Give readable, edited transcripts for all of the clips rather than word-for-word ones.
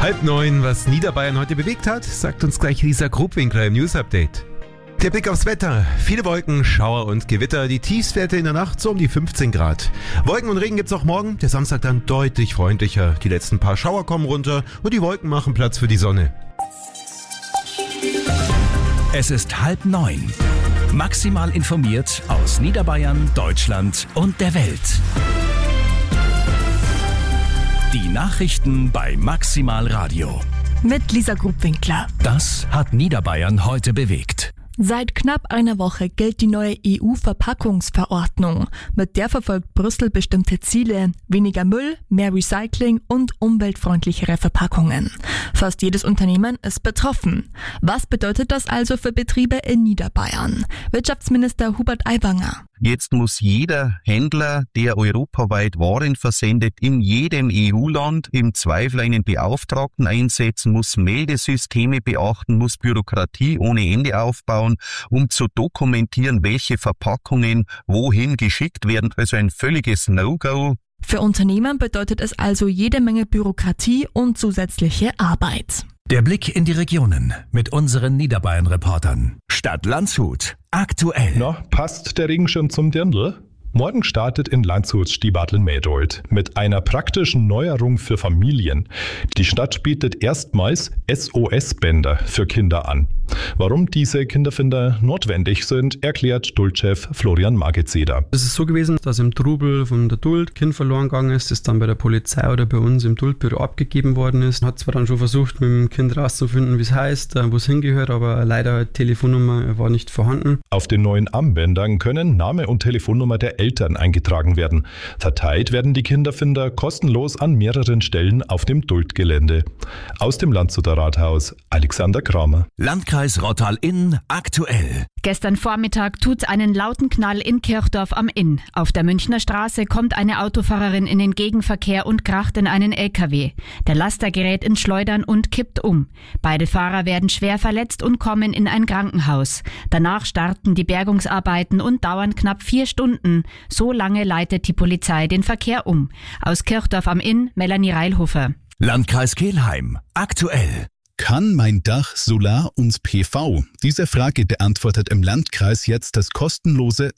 8:30, was Niederbayern heute bewegt hat, sagt uns gleich Lisa Grubwinkler im News Update. Der Blick aufs Wetter. Viele Wolken, Schauer und Gewitter. Die Tiefstwerte in der Nacht so um die 15 Grad. Wolken und Regen gibt's auch morgen. Der Samstag dann deutlich freundlicher. Die letzten paar Schauer kommen runter und die Wolken machen Platz für die Sonne. Es ist 8:30. Maximal informiert aus Niederbayern, Deutschland und der Welt. Die Nachrichten bei Maximal Radio. Mit Lisa Grubwinkler. Das hat Niederbayern heute bewegt. Seit knapp einer Woche gilt die neue EU-Verpackungsverordnung. Mit der verfolgt Brüssel bestimmte Ziele: weniger Müll, mehr Recycling und umweltfreundlichere Verpackungen. Fast jedes Unternehmen ist betroffen. Was bedeutet das also für Betriebe in Niederbayern? Wirtschaftsminister Hubert Aiwanger. Jetzt muss jeder Händler, der europaweit Waren versendet, in jedem EU-Land im Zweifel einen Beauftragten einsetzen, muss Meldesysteme beachten, muss Bürokratie ohne Ende aufbauen, um zu dokumentieren, welche Verpackungen wohin geschickt werden. Also ein völliges No-Go. Für Unternehmen bedeutet es also jede Menge Bürokratie und zusätzliche Arbeit. Der Blick in die Regionen mit unseren Niederbayern-Reportern. Stadt Landshut. Aktuell. Na, passt der Regenschirm zum Dirndl? Morgen startet in Landshut Stibartl-Mädrold mit einer praktischen Neuerung für Familien. Die Stadt bietet erstmals SOS-Bänder für Kinder an. Warum diese Kinderfinder notwendig sind, erklärt Duldchef Florian Magezeder. Es ist so gewesen, dass im Trubel von der Duld Kind verloren gegangen ist, das dann bei der Polizei oder bei uns im Duldbüro abgegeben worden ist. Hat zwar dann schon versucht, mit dem Kind rauszufinden, wie es heißt, wo es hingehört, aber leider Telefonnummer war nicht vorhanden. Auf den neuen Armbändern können Name und Telefonnummer der Eltern eingetragen werden. Verteilt werden die Kinderfinder kostenlos an mehreren Stellen auf dem Duldgelände. Aus dem Landshuter Rathaus, Alexander Kramer. Landkreis Rottal-Inn aktuell. Gestern Vormittag tut's einen lauten Knall in Kirchdorf am Inn. Auf der Münchner Straße kommt eine Autofahrerin in den Gegenverkehr und kracht in einen LKW. Der Laster gerät ins Schleudern und kippt um. Beide Fahrer werden schwer verletzt und kommen in ein Krankenhaus. Danach starten die Bergungsarbeiten und dauern knapp 4 Stunden. So lange leitet die Polizei den Verkehr um. Aus Kirchdorf am Inn, Melanie Reilhofer. Landkreis Kelheim aktuell. Kann mein Dach Solar und PV? Diese Frage beantwortet im Landkreis jetzt das kostenlose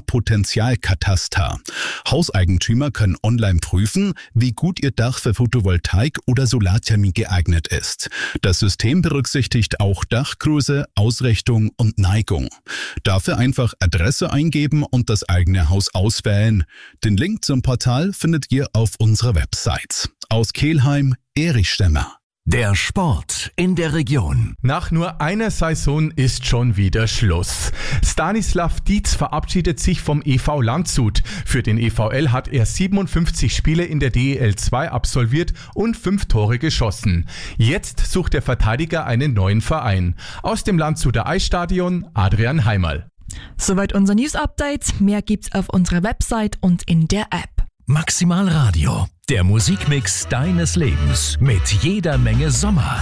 Solarpotenzialkataster. Hauseigentümer können online prüfen, wie gut ihr Dach für Photovoltaik oder Solarthermie geeignet ist. Das System berücksichtigt auch Dachgröße, Ausrichtung und Neigung. Dafür einfach Adresse eingeben und das eigene Haus auswählen. Den Link zum Portal findet ihr auf unserer Website. Aus Kelheim, Erich Stemmer. Der Sport in der Region. Nach nur einer Saison ist schon wieder Schluss. Stanislav Dietz verabschiedet sich vom EV Landshut. Für den EVL hat er 57 Spiele in der DEL 2 absolviert und 5 Tore geschossen. Jetzt sucht der Verteidiger einen neuen Verein. Aus dem Landshuter Eisstadion Adrian Heimerl. Soweit unser News-Update. Mehr gibt's auf unserer Website und in der App. Maximal Radio, der Musikmix deines Lebens mit jeder Menge Sommer.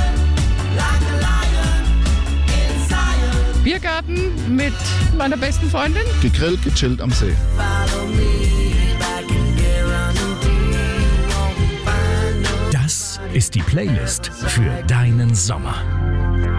Biergarten mit meiner besten Freundin. Gegrillt, gechillt am See. Das ist die Playlist für deinen Sommer.